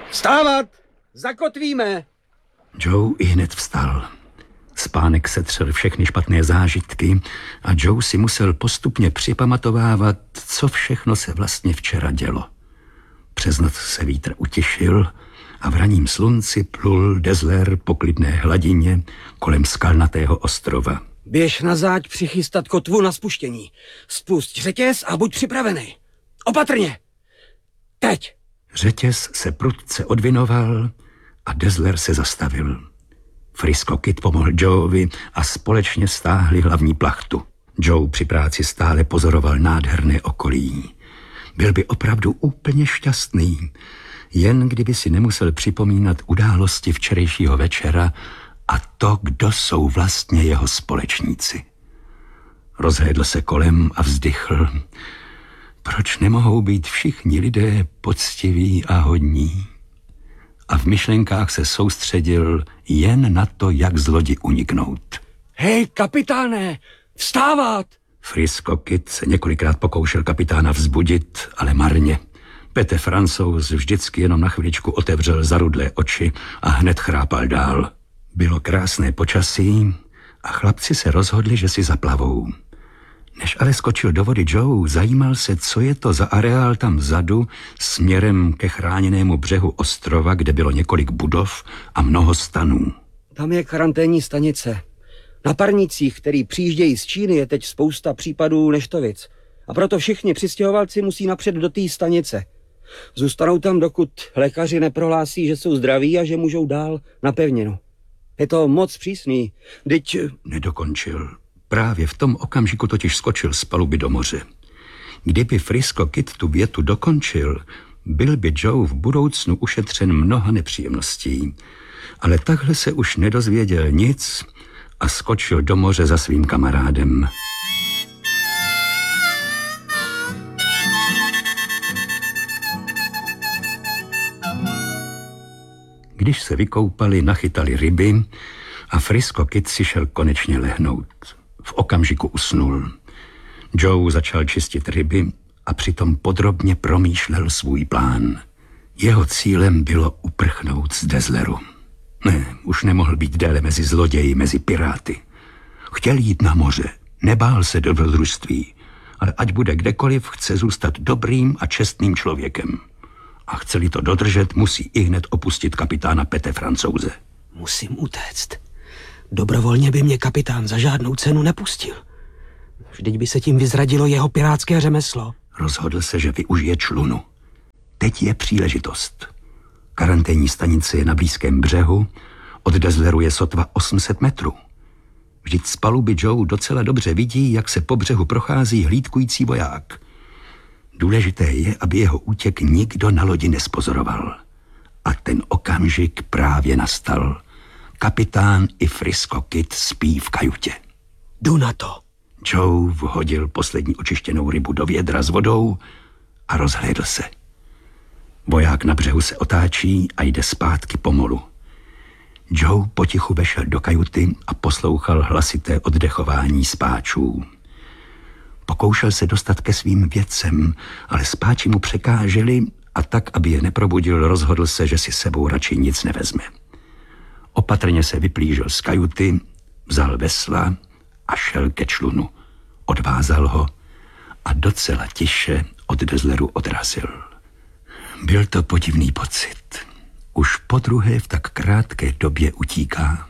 Vstávat! Zakotvíme! Joe ihned vstal. Spánek setřel všechny špatné zážitky a Joe si musel postupně připamatovávat, co všechno se vlastně včera dělo. Přes noc se vítr utišil a v raním slunci plul Dazzler po klidné hladině kolem skalnatého ostrova. Běž na záď přichystat kotvu na spuštění. Spusť řetěz a buď připravený. Opatrně! Teď! Řetěz se prudce odvinoval a Dazzler se zastavil. Frisco Kid pomohl Joeovi a společně stáhli hlavní plachtu. Joe při práci stále pozoroval nádherné okolí. Byl by opravdu úplně šťastný, jen kdyby si nemusel připomínat události včerejšího večera a to, kdo jsou vlastně jeho společníci. Rozhlédl se kolem a vzdychl. Proč nemohou být všichni lidé poctiví a hodní? A v myšlenkách se soustředil jen na to, jak z lodi uniknout. Hej, kapitáne, vstávat! Frisco Kid se několikrát pokoušel kapitána vzbudit, ale marně. Pete Francouz vždycky jenom na chviličku otevřel zarudlé oči a hned chrápal dál. Bylo krásné počasí a chlapci se rozhodli, že si zaplavou. Než ale skočil do vody Joe, zajímal se, co je to za areál tam vzadu, směrem ke chráněnému břehu ostrova, kde bylo několik budov a mnoho stanů. Tam je karanténní stanice. Na parnicích, který přijíždějí z Číny, je teď spousta případů neštovic. A proto všichni přistěhovalci musí napřed do té stanice. Zůstanou tam, dokud lékaři neprohlásí, že jsou zdraví a že můžou dál na pevninu. Je to moc přísný. Vždyť... Nedokončil. Právě v tom okamžiku totiž skočil z paluby do moře. Kdyby Frisco Kid tu větu dokončil, byl by Joe v budoucnu ušetřen mnoha nepříjemností. Ale takhle se už nedozvěděl nic a skočil do moře za svým kamarádem. Když se vykoupali, nachytali ryby a Frisco Kid si šel konečně lehnout. V okamžiku usnul. Joe začal čistit ryby a přitom podrobně promýšlel svůj plán. Jeho cílem bylo uprchnout z Dazzleru. Ne, už nemohl být déle mezi zloději, mezi piráty. Chtěl jít na moře, nebál se dobrodružství, ale ať bude kdekoliv, chce zůstat dobrým a čestným člověkem. A chce-li to dodržet, musí ihned opustit kapitána Pete Francouze. Musím utéct. Dobrovolně by mě kapitán za žádnou cenu nepustil. Vždyť by se tím vyzradilo jeho pirátské řemeslo. Rozhodl se, že využije člunu. Teď je příležitost. Karanténní stanice je na blízkém břehu, od Dazzleru je sotva 800 metrů. Vždyť z paluby Joe docela dobře vidí, jak se po břehu prochází hlídkující voják. Důležité je, aby jeho útěk nikdo na lodi nespozoroval. A ten okamžik právě nastal. Kapitán i Frisco Kid spí v kajutě. Jdu na to. Joe vhodil poslední očištěnou rybu do vědra s vodou a rozhlédl se. Voják na břehu se otáčí a jde zpátky pomalu. Joe potichu vešel do kajuty a poslouchal hlasité oddechování spáčů. Pokoušel se dostat ke svým věcem, ale spáči mu překáželi a tak, aby je neprobudil, rozhodl se, že si sebou radši nic nevezme. Opatrně se vyplížil z kajuty, vzal vesla a šel ke člunu. Odvázal ho a docela tiše od Dazzleru odrazil. Byl to podivný pocit. Už podruhé v tak krátké době utíká.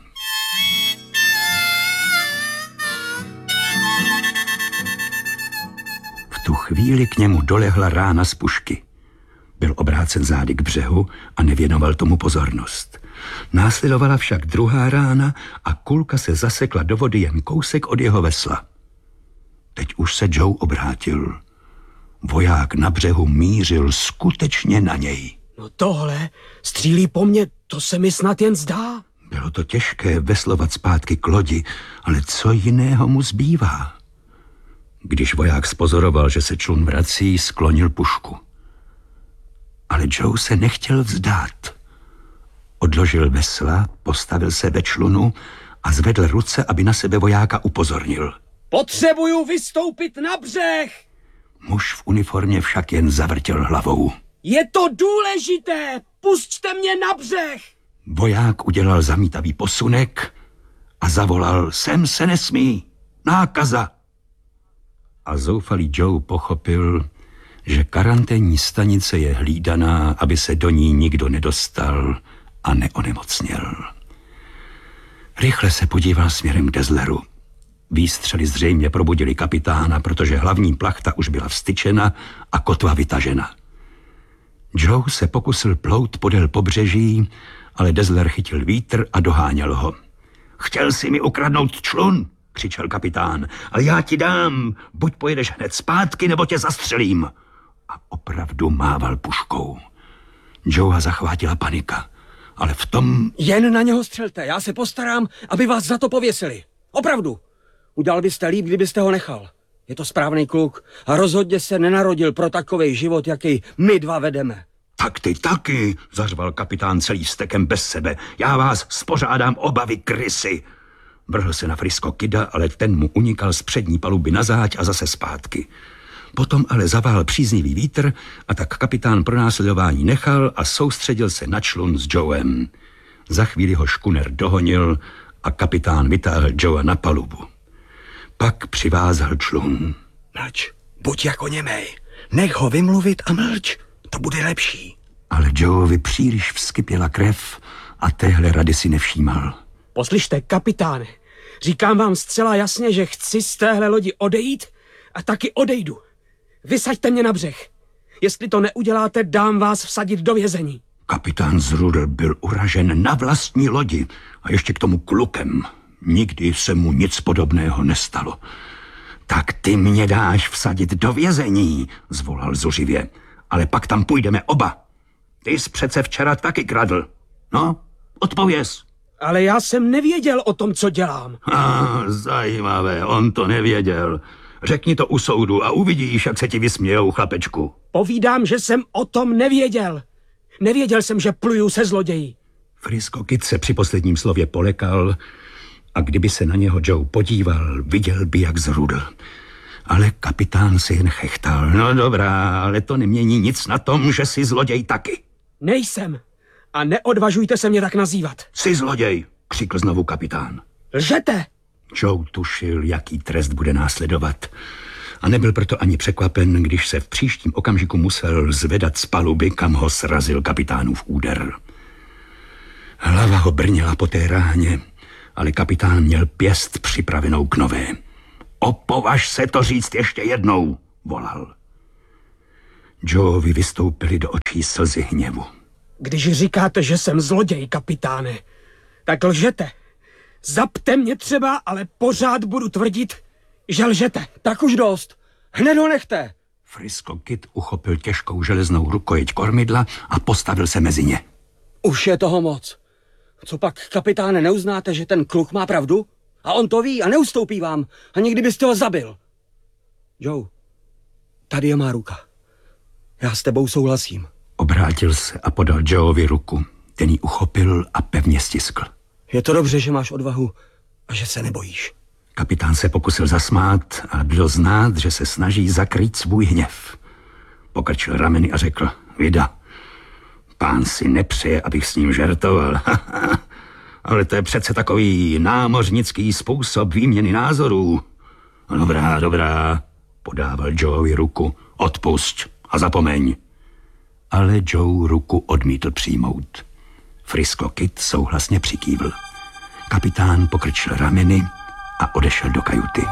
V tu chvíli k němu dolehla rána z pušky. Byl obrácen zády k břehu a nevěnoval tomu pozornost. Následovala však druhá rána a kulka se zasekla do vody jen kousek od jeho vesla. Teď už se Joe obrátil. Voják na břehu mířil skutečně na něj. No tohle střílí po mně, to se mi snad jen zdá. Bylo to těžké veslovat zpátky k lodi, ale co jiného mu zbývá? Když voják spozoroval, že se člun vrací, sklonil pušku. Ale Joe se nechtěl vzdát. Odložil vesla, postavil se ve člunu a zvedl ruce, aby na sebe vojáka upozornil. Potřebuju vystoupit na břeh! Muž v uniformě však jen zavrtěl hlavou. Je to důležité! Pusťte mě na břeh! Voják udělal zamítavý posunek a zavolal: sem se nesmí, nákaza. A zoufalý Joe pochopil, že karanténní stanice je hlídaná, aby se do ní nikdo nedostal a neonemocněl. Rychle se podíval směrem k Dezleru. Výstřely zřejmě probudili kapitána, protože hlavní plachta už byla vstyčena a kotva vytažena. Joe se pokusil plout podél pobřeží, ale Dezler chytil vítr a doháněl ho. Chtěl si mi ukradnout člun, křičel kapitán, ale já ti dám, buď pojedeš hned zpátky, nebo tě zastřelím. A opravdu mával puškou. Joea zachvátila panika, ale v tom... Jen na něho střelte, já se postarám, aby vás za to pověsili. Opravdu. Udělal byste líp, kdybyste ho nechal. Je to správný kluk a rozhodně se nenarodil pro takovej život, jaký my dva vedeme. Tak ty taky, zařval kapitán celý vztekem bez sebe. Já vás spořádám oba, vy krysy. Vrhl se na Frisco Kida, ale ten mu unikal z přední paluby na záď a zase zpátky. Potom ale zavál příznivý vítr a tak kapitán pronásledování nechal a soustředil se na člun s Joem. Za chvíli ho škuner dohonil a kapitán vytáhl Joea na palubu. Pak přivázal člun. Mlč, buď jako němej. Nech ho vymluvit a mlč. To bude lepší. Ale Joeovi příliš vskypěla krev a téhle rady si nevšímal. Poslyšte, kapitáne, říkám vám zcela jasně, že chci z téhle lodi odejít a taky odejdu. Vysaďte mě na břeh. Jestli to neuděláte, dám vás vsadit do vězení. Kapitán Zrudl byl uražen na vlastní lodi a ještě k tomu klukem. Nikdy se mu nic podobného nestalo. Tak ty mě dáš vsadit do vězení, zvolal zuřivě. Ale pak tam půjdeme oba. Ty jsi přece včera taky kradl. No, odpověz. Ale já jsem nevěděl o tom, co dělám. Zajímavé, on to nevěděl. Řekni to u soudu a uvidíš, jak se ti vysmějou, chlapečku. Povídám, že jsem o tom nevěděl. Nevěděl jsem, že pluju se zloději. Frisco Kid se při posledním slově polekal a kdyby se na něho Joe podíval, viděl by, jak zrudl. Ale kapitán si jen chechtal. No dobrá, ale to nemění nic na tom, že jsi zloděj taky. Nejsem. A neodvažujte se mě tak nazývat. Jsi zloděj, křikl znovu kapitán. Lžete! Joe tušil, jaký trest bude následovat. A nebyl proto ani překvapen, když se v příštím okamžiku musel zvedat z paluby, kam ho srazil kapitánův úder. Hlava ho brněla po té ráně, ale kapitán měl pěst připravenou k nové. Opovaž se to říct ještě jednou, volal. Joeovi vystoupily do očí slzy hněvu. Když říkáte, že jsem zloděj, kapitáne, tak lžete. Zapte mě třeba, ale pořád budu tvrdit, že lžete. Tak už dost. Hned ho nechte. Frisco Kid uchopil těžkou železnou rukojeť kormidla a postavil se mezi ně. Už je toho moc. Co pak, kapitáne, neuznáte, že ten kluk má pravdu? A on to ví a neustoupí vám. A někdy byste ho zabil. Joe, tady je má ruka. Já s tebou souhlasím. Obrátil se a podal Joeovi ruku. Ten ji uchopil a pevně stiskl. Je to dobře, že máš odvahu a že se nebojíš. Kapitán se pokusil zasmát a bylo znát, že se snaží zakrýt svůj hněv. Pokrčil rameny a řekl: Vida, pán si nepřeje, abych s ním žertoval. Ale to je přece takový námořnický způsob výměny názorů. Dobrá, podával Joeovi ruku. Odpusť a zapomeň. Ale Joe ruku odmítl přijmout. Frisco Kid souhlasně přikývl. Kapitán pokrčil rameny a odešel do kajuty.